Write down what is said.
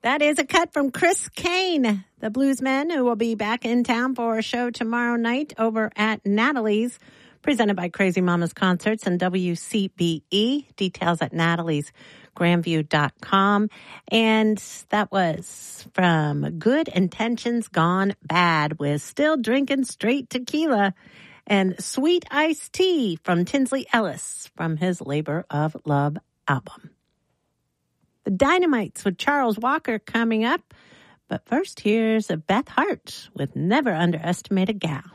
That is a cut from Chris Kane, the Bluesmen, who will be back in town for a show tomorrow night over at Natalie's, presented by Crazy Mamas Concerts and WCBE. Details at nataliesgrandview.com. And that was from Good Intentions Gone Bad with Still Drinking Straight Tequila and Sweet Iced Tea from Tinsley Ellis from his Labor of Love album. The Dynamites with Charles Walker coming up. But first, here's Beth Hart with Never Underestimate a Gal.